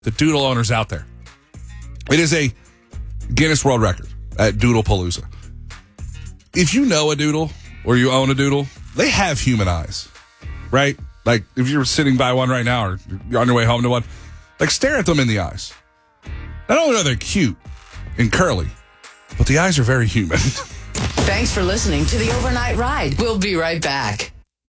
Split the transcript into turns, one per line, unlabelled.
the doodle owners out there. It is a Guinness World Record at Doodlepalooza. If you know a doodle or you own a doodle, they have human eyes, right? Like if you're sitting by one right now or you're on your way home to one, like stare at them in the eyes. Not only are they cute and curly, but the eyes are very human.
Thanks for listening to the Overnight Ride. We'll be right back.